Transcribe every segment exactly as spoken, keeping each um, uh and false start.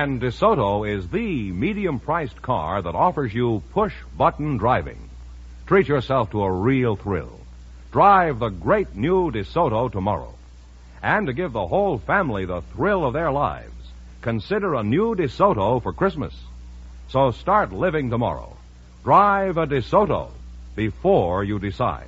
And DeSoto is the medium-priced car that offers you push-button driving. Treat yourself to a real thrill. Drive the great new DeSoto tomorrow. And to give the whole family the thrill of their lives, consider a new DeSoto for Christmas. So start living tomorrow. Drive a DeSoto before you decide.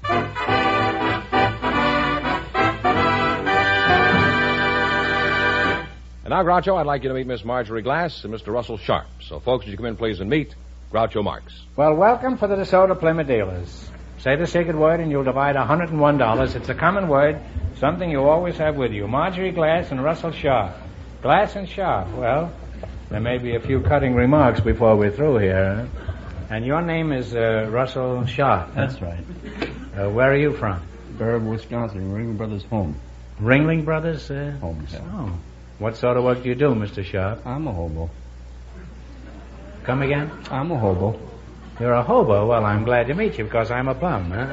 And now, Groucho, I'd like you to meet Miss Marjorie Glass and Mister Russell Sharp. So, folks, would you come in, please, and meet Groucho Marx. Well, welcome for the DeSoto Plymouth dealers. Say the secret word and you'll divide one hundred one dollars. It's a common word, something you always have with you. Marjorie Glass and Russell Sharp. Glass and Sharp. Well, there may be a few cutting remarks before we're through here. Huh? And your name is uh, Russell Sharp. Huh? That's right. Uh, where are you from? Burb, Wisconsin, Ringling Brothers home. Ringling Brothers? Uh, home, yeah. Oh. What sort of work do you do, Mister Sharp? I'm a hobo. Come again? I'm a hobo. You're a hobo? Well, I'm glad to meet you because I'm a bum. Huh?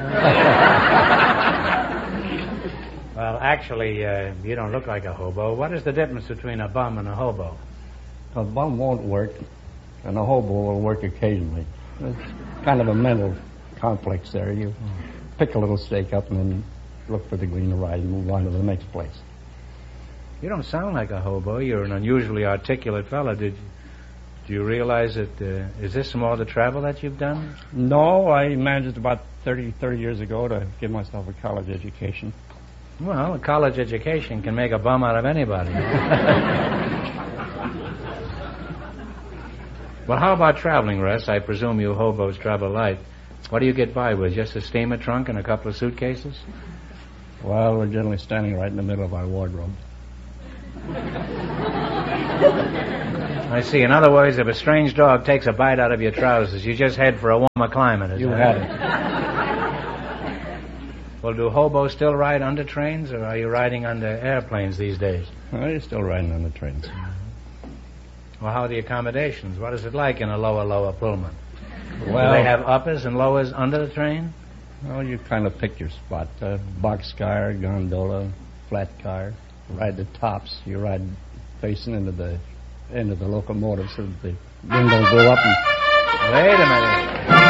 Well, actually, uh, you don't look like a hobo. What is the difference between a bum and a hobo? A bum won't work, and a hobo will work occasionally. It's kind of a mental complex there. You pick a little stake up and then look for the green to ride and move on to the next place. You don't sound like a hobo. You're an unusually articulate fellow. Did you, do you realize that, uh, is this some all the travel that you've done? No, I managed about thirty, thirty years ago to give myself a college education. Well, a college education can make a bum out of anybody. Well, how about traveling, Russ? I presume you hobos travel light. What do you get by with? Just a steamer trunk and a couple of suitcases? Well, we're generally standing right in the middle of our wardrobe. I see. In other words, if a strange dog takes a bite out of your trousers, you just head for a warmer climate. Is You that had it. Well, do hobos still ride under trains, or are you riding under airplanes these days? Well, you're still riding on the trains. Well, how are the accommodations? What is it like in a lower, lower Pullman? Well, do they have uppers and lowers under the train? Well, you kind of pick your spot. Uh, boxcar, gondola, flat car. Ride the tops. You ride facing into the end of the locomotive so that the windows go up and... Wait a minute.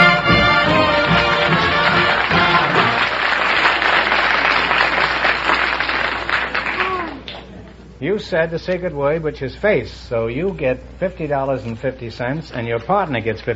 You said the secret word, which is face, so you get fifty dollars and fifty cents, and your partner gets fifty